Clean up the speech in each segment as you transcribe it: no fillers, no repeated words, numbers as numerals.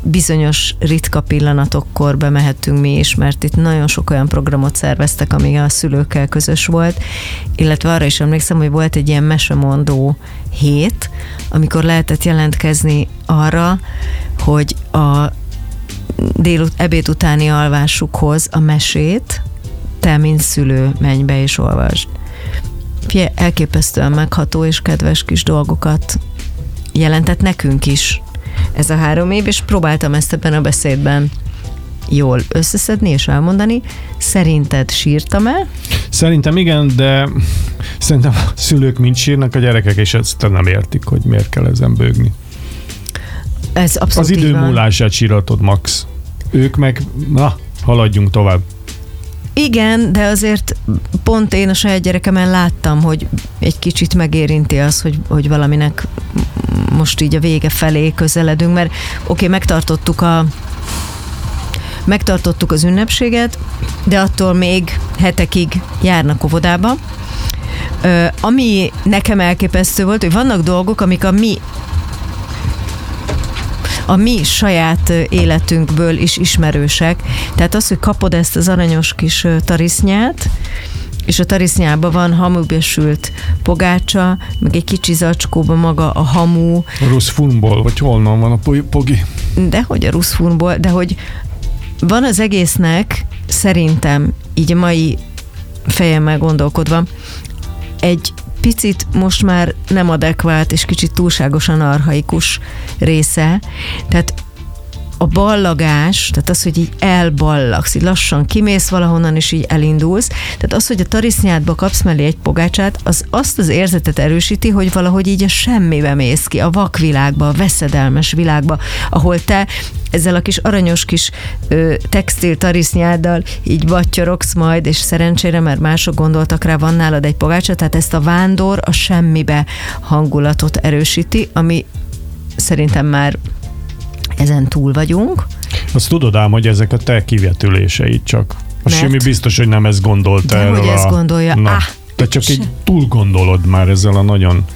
bizonyos ritka pillanatokkor bemehettünk mi is, mert itt nagyon sok olyan programot szerveztek, ami a szülőkkel közös volt, illetve arra is emlékszem, hogy volt egy ilyen mesemondó hét, amikor lehetett jelentkezni arra, hogy a ebéd utáni alvásukhoz a mesét te, mint szülő, menj be és olvasd. Elképesztően megható és kedves kis dolgokat jelentett nekünk is ez a 3 év, és próbáltam ezt ebben a beszédben jól összeszedni és elmondani. Szerinted sírtam-e? Szerintem igen, de szerintem a szülők mind sírnak, a gyerekek, és ezt nem értik, hogy miért kell ezen bőgni. Ez abszolút az idő múlását síratod, Max. Ők meg, haladjunk tovább. Igen, de azért pont én a saját gyerekemen láttam, hogy egy kicsit megérinti az, hogy valaminek most így a vége felé közeledünk, mert megtartottuk az ünnepséget, de attól még hetekig járnak óvodába. Ami nekem elképesztő volt, hogy vannak dolgok, amik a mi saját életünkből is ismerősek. Tehát az, hogy kapod ezt az aranyos kis tarisznyát, és a tarisznyában van hamuba sült pogácsa, meg egy kicsi zacskóban maga a hamu. A ruszfunból, vagy honnan van a pogi? Dehogy a ruszfunból, de hogy van az egésznek, szerintem, így a mai fejemmel gondolkodva, egy picit most már nem adekvát és kicsit túlságosan archaikus része. Tehát a ballagás, tehát az, hogy így elballagsz, így lassan kimész valahonnan, és így elindulsz. Tehát az, hogy a tarisznyádba kapsz mellé egy pogácsát, az azt az érzetet erősíti, hogy valahogy így a semmibe mész ki, a vakvilágba, a veszedelmes világba, ahol te ezzel a kis aranyos kis textil tarisznyáddal így battyorogsz majd, és szerencsére, mert mások gondoltak rá, van nálad egy pogácsa, tehát ezt a vándor a semmibe hangulatot erősíti, ami szerintem már ezen túl vagyunk. Azt tudod ám, hogy ezek a te kivetüléseid csak. A semmi biztos, hogy nem ezt gondolta erről. Hogy ezt gondolja. Te csak így túl gondolod már ezzel a nagyon,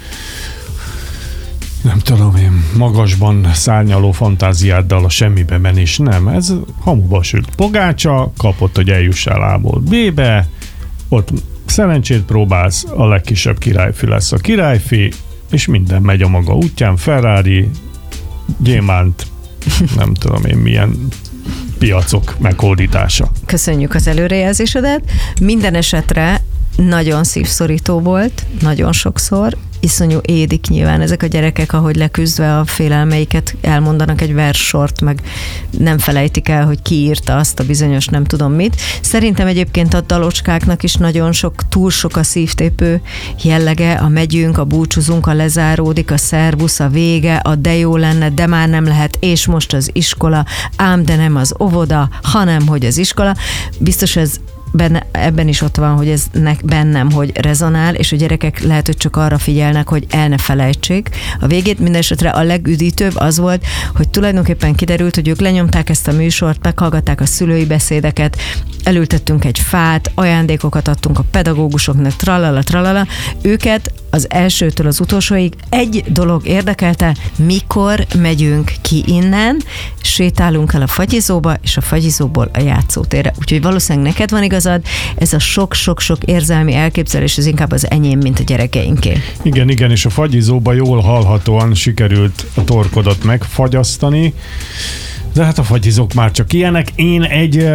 nem tudom én, magasban szárnyaló fantáziáddal a semmibe menés. Nem, ez hamuba sült pogácsa, kapott, hogy eljussál A-ból B-be, ott szerencsét próbálsz, a legkisebb királyfi lesz a királyfi, és minden megy a maga útján, Ferrari, gyémánt, nem tudom én milyen piacok meghódítása. Köszönjük az előrejelzésedet. Minden esetre nagyon szívszorító volt, nagyon sokszor. Iszonyú édik nyilván ezek a gyerekek, ahogy leküzdve a félelmeiket elmondanak egy verssort, meg nem felejtik el, hogy ki írta azt a bizonyos nem tudom mit. Szerintem egyébként a dalocskáknak is nagyon túl sok a szívtépő jellege, a megyünk, a búcsúzunk, a lezáródik, a szervusz, a vége, a de jó lenne, de már nem lehet, és most az iskola, ám de nem az óvoda, hanem hogy az iskola. Biztos ez ebben is ott van, hogy ez bennem, hogy rezonál, és a gyerekek lehet, hogy csak arra figyelnek, hogy el ne felejtsék. A végét mindenesetre a legüdítőbb az volt, hogy tulajdonképpen kiderült, hogy ők lenyomták ezt a műsort, meghallgatták a szülői beszédeket, elültettünk egy fát, ajándékokat adtunk a pedagógusoknak, tralala. Őket az elsőtől az utolsóig egy dolog érdekelte, mikor megyünk ki innen, sétálunk el a fagyizóba, és a fagyizóból a játszótérre. Úgyhogy valószínűleg neked van igazad, ez a sok-sok-sok érzelmi elképzelés, ez inkább az enyém, mint a gyerekeinké. Igen, és a fagyizóba jól hallhatóan sikerült a torkodat megfagyasztani, de hát a fagyizók már csak ilyenek. Én egy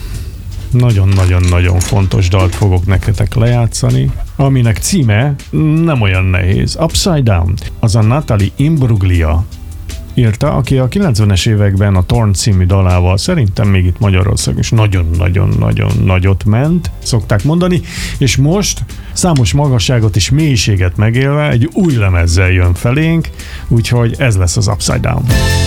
nagyon-nagyon-nagyon fontos dalt fogok nektek lejátszani, aminek címe nem olyan nehéz. Upside Down. Az a Natalie Imbruglia írta, aki a 90-es években a Torn című dalával szerintem még itt Magyarországon is nagyon-nagyon-nagyon nagyot ment, szokták mondani, és most számos magasságot és mélységet megélve egy új lemezzel jön felénk, úgyhogy ez lesz az Upside Down.